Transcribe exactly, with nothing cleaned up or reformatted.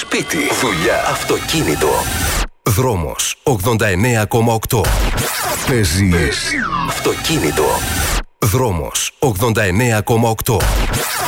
σπίτι, δουλειά, αυτοκίνητο. Δρόμος ογδόντα εννέα κόμμα οκτώ. Παίζει αυτοκίνητο. Δρόμος ογδόντα εννέα κόμμα οκτώ.